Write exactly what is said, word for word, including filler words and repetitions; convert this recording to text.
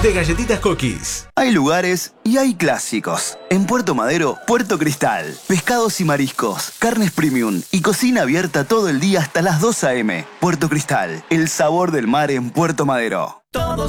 de galletitas Cookies. Hay lugares y hay clásicos. En Puerto Madero, Puerto Cristal. Pescados y mariscos, carnes premium y cocina abierta todo el día hasta las dos a eme Puerto Cristal, el sabor del mar en Puerto Madero.